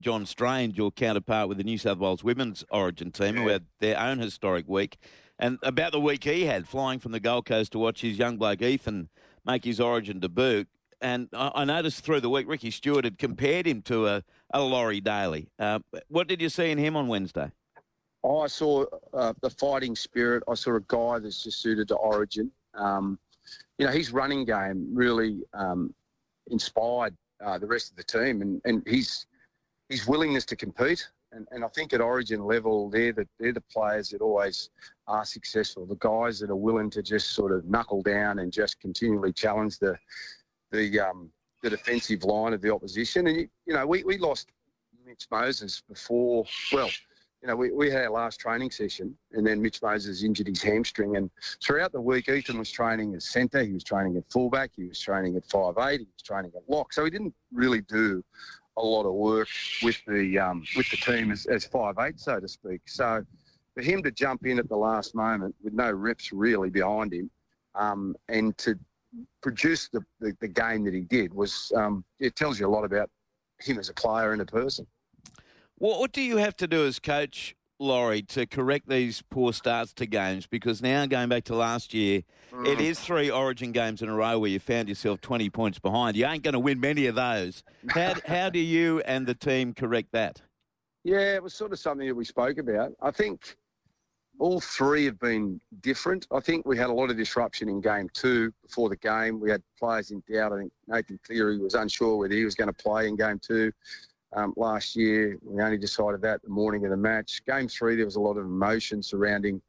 John Strange, your counterpart with the New South Wales women's Origin team, who had their own historic week, and about the week he had, flying from the Gold Coast to watch his young bloke Ethan make his Origin debut. And I noticed through the week, Ricky Stewart had compared him to a Laurie Daly. What did you see in him on Wednesday? I saw the fighting spirit. I saw a guy that's just suited to Origin. His running game really inspired the rest of the team, and his willingness to compete. And I think at Origin level, they're the players that always are successful. The guys that are willing to just sort of knuckle down and just continually challenge the defensive line of the opposition. And we lost Mitch Moses before. Well, we had our last training session, and then Mitch Moses injured his hamstring. And throughout the week, Ethan was training as centre, he was training at fullback, he was training at 5'8", he was training at lock. So he didn't really do a lot of work with the team as 5'8", so to speak. So for him to jump in at the last moment with no reps really behind him, and to produce the game that he did was it tells you a lot about him as a player and a person. What do you have to do as coach, Laurie, to correct these poor starts to games? Because now, going back to last year, it is 3 Origin games in a row where you found yourself 20 points behind. You ain't going to win many of those. How do you and the team correct that? Yeah, it was sort of something that we spoke about. I think all 3 have been different. I think we had a lot of disruption in game 2 before the game. We had players in doubt. I think Nathan Cleary was unsure whether he was going to play in game 2. Last year, we only decided that the morning of the match. Game 3, there was a lot of emotion surrounding,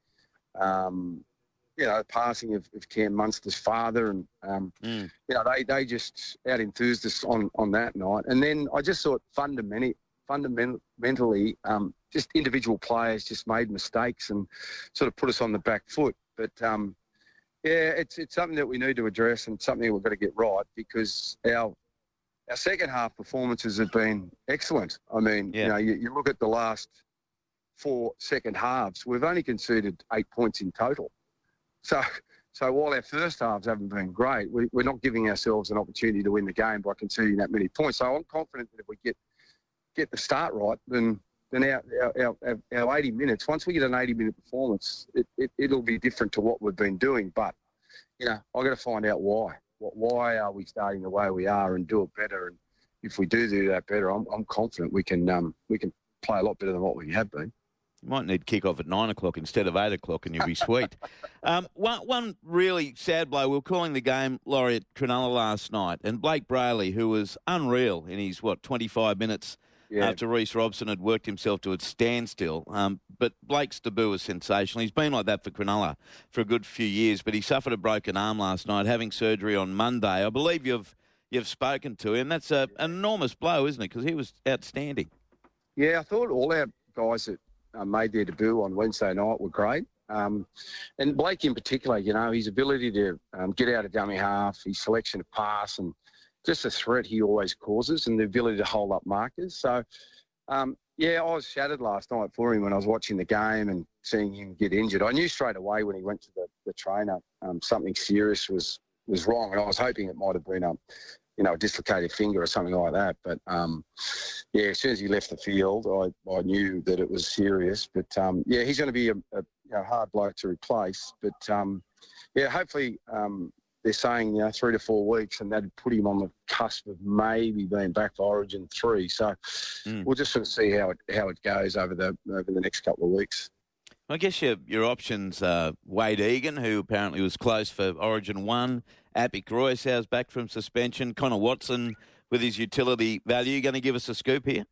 the passing of Cam Munster's father, and they just out-enthused us on that night. And then I just thought fundamentally, just individual players just made mistakes and sort of put us on the back foot. But it's something that we need to address and something we've got to get right, because our second half performances have been excellent. I mean, you look at the last 4 second halves, we've only conceded 8 points in total. So while our first halves haven't been great, we're not giving ourselves an opportunity to win the game by conceding that many points. So I'm confident that if we get the start right, then our 80 minutes, once we get an 80-minute performance, it'll be different to what we've been doing. But, I've got to find out why. Why are we starting the way we are and do it better? And if we do that better, I'm confident we can play a lot better than what we have been. You might need kick-off at 9 o'clock instead of 8 o'clock and you'll be sweet. One really sad blow, we were calling the game, Laurie, at Cronulla last night, and Blake Brayley, who was unreal in his, 25 minutes after Reece Robson had worked himself to a standstill. But Blake's debut was sensational. He's been like that for Cronulla for a good few years, but he suffered a broken arm last night, having surgery on Monday. I believe you've spoken to him. That's an enormous blow, isn't it? Because he was outstanding. Yeah, I thought all our guys that made their debut on Wednesday night were great. And Blake in particular, his ability to get out of dummy half, his selection of pass, and just the threat he always causes, and the ability to hold up markers. So, I was shattered last night for him when I was watching the game and seeing him get injured. I knew straight away when he went to the trainer something serious was wrong, and I was hoping it might have been a dislocated finger or something like that. But, as soon as he left the field, I knew that it was serious. But, he's going to be a hard bloke to replace. But, hopefully they're saying, 3 to 4 weeks, and that'd put him on the cusp of maybe being back for Origin 3. So we'll just sort of see how it goes over the next couple of weeks. I guess your options are Wade Egan, who apparently was close for Origin 1, Apik Royce back from suspension, Connor Watson with his utility value. You going to give us a scoop here?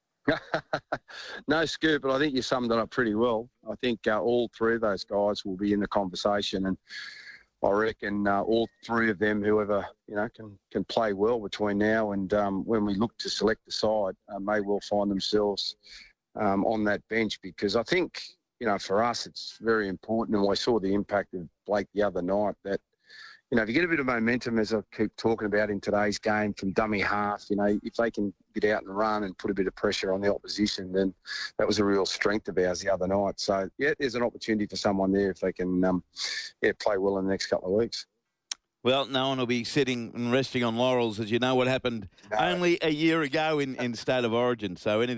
No scoop, but I think you summed it up pretty well. I think all 3 of those guys will be in the conversation, and I reckon all 3 of them, whoever can play well between now and when we look to select the side, may well find themselves on that bench, because I think for us it's very important, and I saw the impact of Blake the other night, that if you get a bit of momentum, as I keep talking about in today's game, from dummy half, if they can get out and run and put a bit of pressure on the opposition, then that was a real strength of ours the other night. So, there's an opportunity for someone there if they can play well in the next couple of weeks. Well, no one will be sitting and resting on laurels, as you know what happened No. only a year ago in State of Origin. So anything